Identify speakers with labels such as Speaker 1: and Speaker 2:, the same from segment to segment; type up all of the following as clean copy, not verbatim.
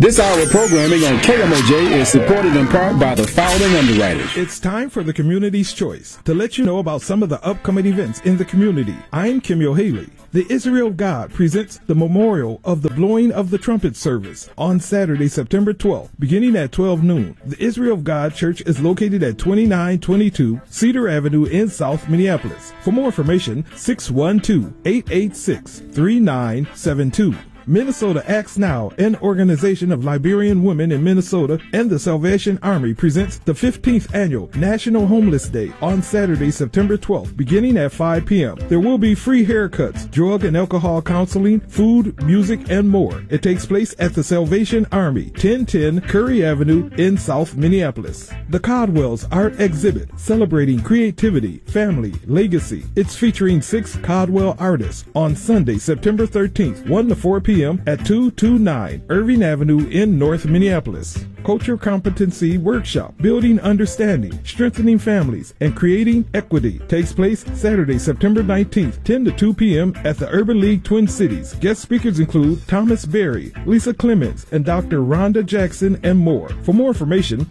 Speaker 1: This hour of programming on KMOJ is supported in part by the Fowling Underwriters.
Speaker 2: It's time for the Community's Choice to let you know about some of the upcoming events in the community. I'm Kim Haley. The Israel of God presents the memorial of the blowing of the trumpet service on Saturday, September 12th, beginning at 12 noon. The Israel of God Church is located at 2922 Cedar Avenue in South Minneapolis. For more information, 612-886-3972. Minnesota Acts Now, an organization of Liberian women in Minnesota, and the Salvation Army presents the 15th Annual National Homeless Day on Saturday, September 12th, beginning at 5 p.m. There will be free haircuts, drug and alcohol counseling, food, music, and more. It takes place at the Salvation Army, 1010 Curry Avenue in South Minneapolis. The Codwells Art Exhibit, celebrating creativity, family, legacy. It's featuring 6 Codwell artists on Sunday, September 13th, 1 to 4 p.m. at 229 Irving Avenue in North Minneapolis. Culture Competency Workshop, Building Understanding, Strengthening Families, and Creating Equity takes place Saturday, September 19th, 10 to 2 p.m. at the Urban League Twin Cities. Guest speakers include Thomas Berry, Lisa Clemens, and Dr. Rhonda Jackson, and more. For more information,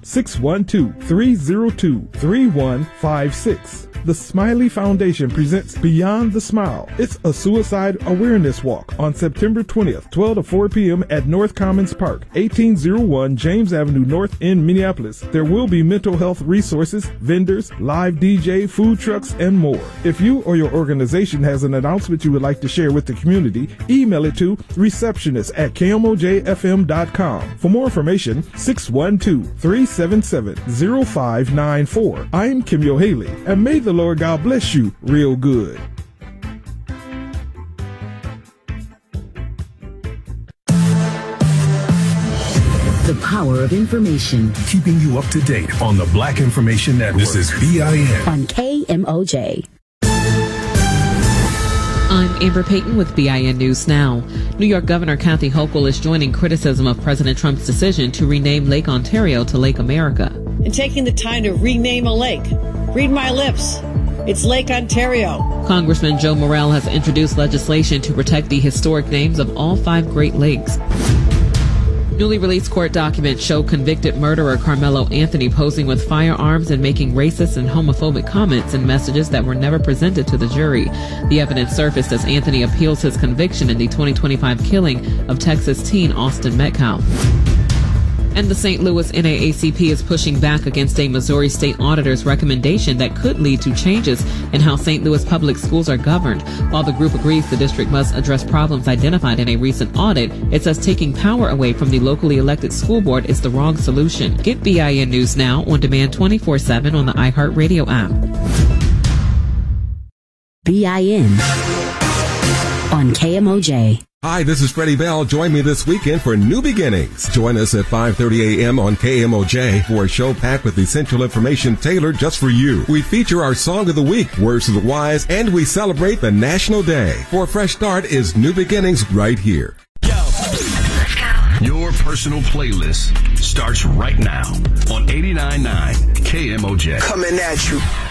Speaker 2: 612-302-3156. The Smiley Foundation presents Beyond the Smile. It's a suicide awareness walk on September 20th, 12 to 4 p.m. at North Commons Park, 1801 James Avenue North in Minneapolis. There will be mental health resources, vendors, live DJ, food trucks, and more. If you or your organization has an announcement you would like to share with the community, email it to receptionist@kmojfm.com. For more information, 612-377-0594. I'm Kim Haley, and may the Lord God bless you real good.
Speaker 3: The power of information.
Speaker 4: Keeping you up to date on the Black Information Network. This is BIN.
Speaker 3: On KMOJ.
Speaker 5: I'm Amber Payton with BIN News Now. New York Governor Kathy Hochul is joining criticism of President Trump's decision to rename Lake Ontario to Lake America.
Speaker 6: And taking the time to rename a lake. Read my lips. It's Lake Ontario.
Speaker 5: Congressman Joe Morrell has introduced legislation to protect the historic names of all 5 Great Lakes. Newly released court documents show convicted murderer Carmelo Anthony posing with firearms and making racist and homophobic comments and messages that were never presented to the jury. The evidence surfaced as Anthony appeals his conviction in the 2025 killing of Texas teen Austin Metcalf. And the St. Louis NAACP is pushing back against a Missouri state auditor's recommendation that could lead to changes in how St. Louis public schools are governed. While the group agrees the district must address problems identified in a recent audit, it says taking power away from the locally elected school board is the wrong solution. Get BIN News Now on demand 24/7 on the iHeartRadio app.
Speaker 3: BIN on KMOJ.
Speaker 7: Hi, this is Freddie Bell. Join me this weekend for New Beginnings. Join us at 5:30 a.m. on KMOJ for a show packed with essential information tailored just for you. We feature our Song of the Week, Words of the Wise, and we celebrate the National Day. For a fresh start is New Beginnings right here.
Speaker 4: Your personal playlist starts right now on 89.9 KMOJ.
Speaker 8: Coming at you.